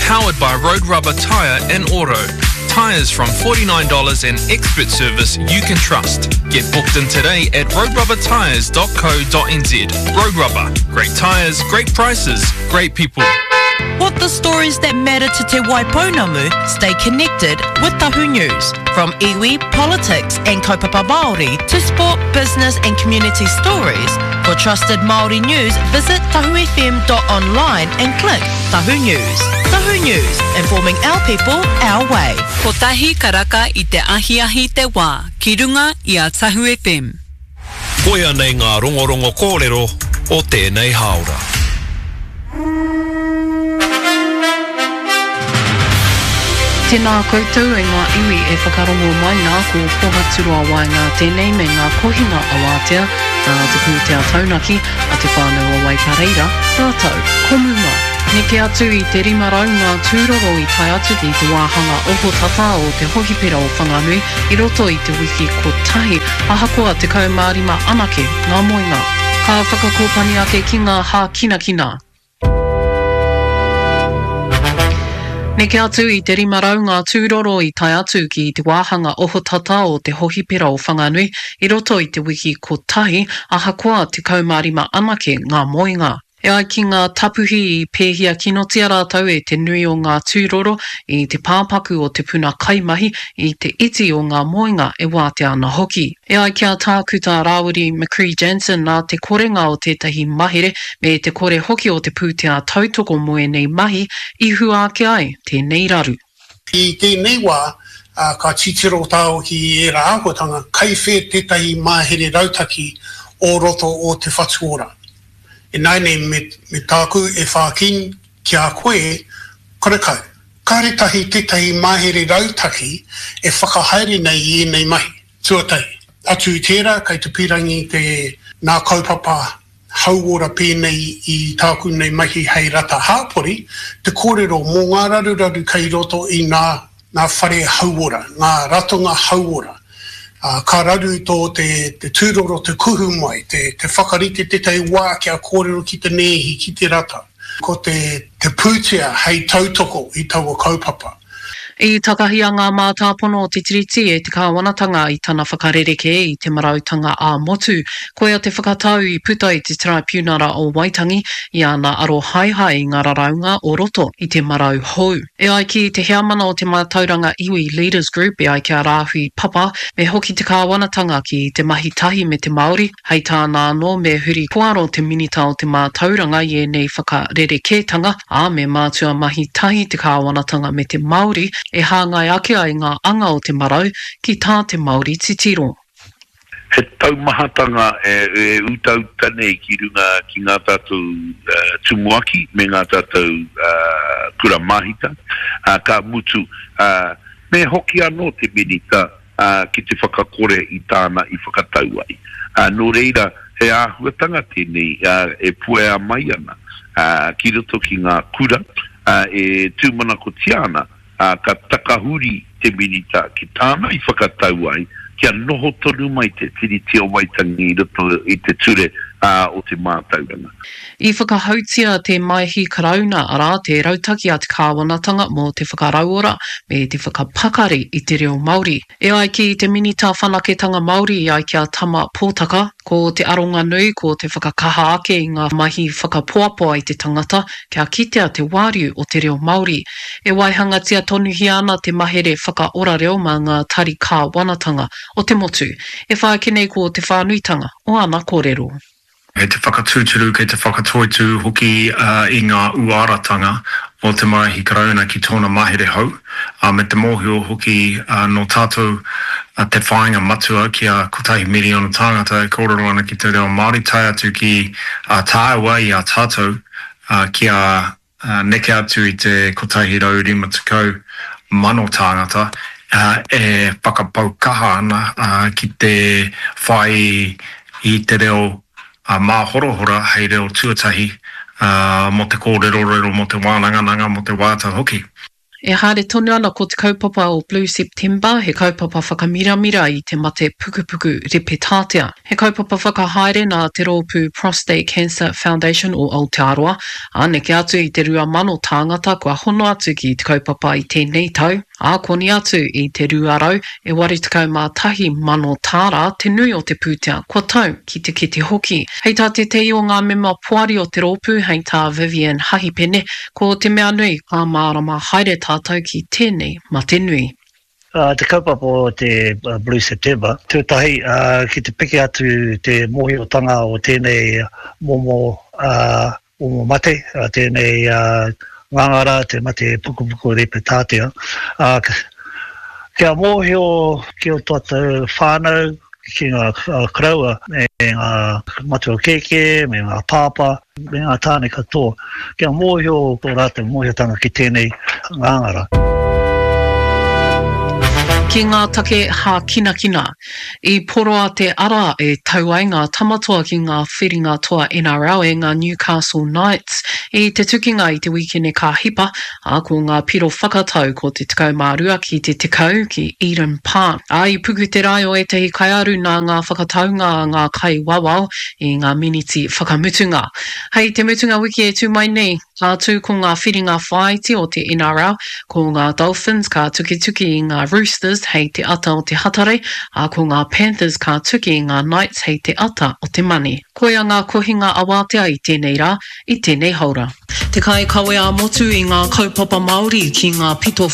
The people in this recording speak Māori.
powered by Road Rubber Tyre and Auto. Tyres from $49 and expert service you can trust. Get booked in today at roadrubbertyres.co.nz. Road Rubber. Great tyres, great prices, great people. What the stories that matter to Te Waipounamu? Stay connected with Tahu News. From iwi, politics and kaupapa Māori to sport, business and community stories. For trusted Māori news, visit tahufm.online and click Tahu News. Tahu News, informing our people, our way. Ko tahi karaka I te ahi te wā, ki runga I a Tahu FM. Koia nei ngā rongorongo kōrero o tēnei haora. Tēnā koutou e ngā iwi e whakarongo mai ngā ko pohaturua wai ngā tēnei me ngā kohinga awātea nā te pūtea taunaki a te whānau o Waipareira, rātou, komuma. Neke atu I te rimarau ngā tūroro I tai atu ki te wāhanga oho tata o te hohipera o Whanganui I roto I te wiki kotahi ahakoa te kaumārima anake ngā moenga. Ka whakakōpani ake ki ngā hā kina. Neke atu I te rimarau ngā tūroro I tai atu ki te wāhanga oho tata o te hohipera o Whanganui I roto I te wiki kotahi ahakoa te kaumārima anake ngā moenga. E ai ki ngā tapuhi I pēhia kinotia rātau e te nui o ngā tūroro I te pāpaku o te puna kaimahi I te iti o ngā moenga e wātea ana hoki. E ai kia tākuta Rāwiri McCree-Jansen nā te korenga o tētahi mahere me te kore hoki o te pūtea tautoko moe nei mahi I hua ake ai tēnei raru. I tēnei wā, ka titiro tāo ki e rā ahotanga, kai whē tētahi mahere rautaki o roto o te whatuora. E nai nei me tāku e whākin ki a koe, kore kau. Kāretahi tētahi mahere rautaki e whakahaere nei I nei mahi. Tuatai, atu I tērā, kei te pirangi te nā kaupapa hauora pēnei I tāku nei mahi hei rata hāpori, te kōrero mō ngā raruraru kei roto I nā whare hauora, ngā ratonga hauora. Ka raru tō te tūroro te kuhu mai, te whakarite tētai wā kia kōrero ki te nehi ki te rata. Ko te pūtea hei tautoko I taua kaupapa. I takahia ngā mātāpono o te tiriti e te kāwanatanga I tana whakarereke I te marautanga a motu. Koea te whakatau I puta I te tribunara o Waitangi I ana aro haihai ngā raraunga o roto I te marau hou. E ai ki te heamana o te mātauranga iwi Leaders Group e ai kia rāhui papa me hoki te kāwanatanga ki te mahi tahi me te Māori hei tāna anō me huri puaro te minita o te mātauranga I e nei whakarereketanga a me mātua mahi tahi te kāwanatanga me te Māori e hāngai ake ai ngā anga o te marau ki tā te Māori titiro. He taumahatanga e utau tane ki runga ki ngā tātou tumuaki me ngā tātou kura mahita. Ka mutu me hoki anō te minita ki te whakakore I tāna I whakatau ai. Nō reira he āhuatanga tēnei e puea mai ana ki roto ki ngā kura e tūmana ko tiana ka takahuri te minita ki tāna I whakatau ai, kia noho tonu mai te tiriti o Waitangi I te ture o te mātauranga. I whakahautia te maihi karauna ara te rautaki a te kāwanatanga mō te whakarauora me te whakapakari I te reo Māori. E ai ki te minita whanaketanga Māori I ai kia tama pōtaka, ko te aronga nui ko te whakakaha ake I ngā mahi whakapoapoa I te tangata, kia kitea te wāriu o te reo Māori. E waihangatia tonuhi ana te mahere whakaora reo mā ngā tari kāwanatanga o te motu. E whaakene ko te whānuitanga o ana kōrero. He te whakatūturu kei te whakatoitu hoki I ngā uaratanga o te marahi karauna ki tōna mahere hau. Me te mōhio hoki no tātou te whāinga matua ki a kotahi miliona tāngata e kōrero ana ki te reo Māori tai atu ki tāua I a tātou ki a neke atu I te kotahi rau rima tukau mano tāngata e whakapaukaha ana ki te whai I te reo mā horohora hei reo tuatahi mo te kōrero mo te wānangananga mo te wāta hoki. E haere tonu ana ko te kaupapa o Blue September, he kaupapa whakamiramira I te mate pukupuku repetātea. He kaupapa whakahaere nā Te Rōpū Prostate Cancer Foundation o Aotearoa, aneke atu I te rua mano tāngata kua hono atu ki te kaupapa I tēnei tau, a koni atu I te ruarau, e wari tukau mā tahi mano tāra, te nui o te pūtea, kua tau ki te kete hoki. Hei tā te tei o ngā mema puari o te rōpū, hei tā Vivian Hahipene, ko te mea nui, ka mārama haere tātou ki tēnei ma te nui. Te kaupapa o te Blue September, tūtahi ki te peke atu te mohiotanga o tēnei momo mate, tēnei ngangara, te mate pukupuku repetātea. Kia mōhio ki o tōtou whānau, ki ngā kraua, me ngā matua keke, me ngā pāpa, me ngā tāne katoa. Kia mōhio tō rātou mōhiotanga ki tēnei ngangara. Ki ngā take hā kina, I poroa te ara e tauai ngā tamatoa ki ngā whiringa toa NRL e ngā Newcastle Knights I te tukinga I te weekend ka hipa, a ko ngā piro whakatau ko te tekau mārua ki te tekau ki Eden Park. A I puku te rai o e tehi kai aru nā ngā whakataunga ngā kai wawau I ngā miniti whakamutunga. Hei te mutunga wiki e tū mai nei, ka tū ko ngā whiringa whaiti o te NRL, ko ngā Dolphins ka tuki I ngā Roosters hei te ata o te hatare, a ko ngā Panthers ka tuki I ngā Knights hei te ata o te mani. Koia ngā kohinga awatea I tēnei rā, I tēnei haura. Te kai kawe a motu I ngā kaupapa Māori ki ngā pito